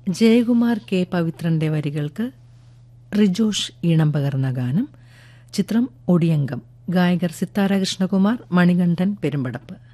Jayakumar K പവിത്രന്റെ വരികൾക്ക് റിജോഷ് ഈണം പകർന്ന ഗാനം. ചിത്രം ഒടിയങ്കം. ഗായകർ സിത്താര കൃഷ്ണകുമാർ, മണികണ്ഠൻ പെരുമ്പടപ്പ്.